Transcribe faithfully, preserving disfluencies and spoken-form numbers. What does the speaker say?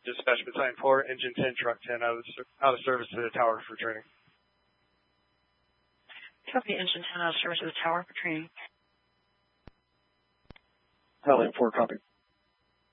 Dispatch Battalion four, Engine ten, Truck ten, out of, out of service to the tower for training. Copy, Engine ten, out of service to the tower for training. Battalion four, copy.